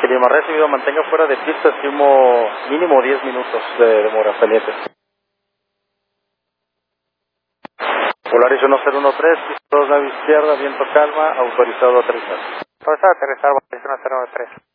Lima, recibido, mantenga fuera de pista, estimo mínimo 10 minutos de demora, pendiente. Polaris 1013, pista 2 nave izquierda, viento calma, autorizado a aterrizar. Autorizado a aterrizar, Polaris 1013.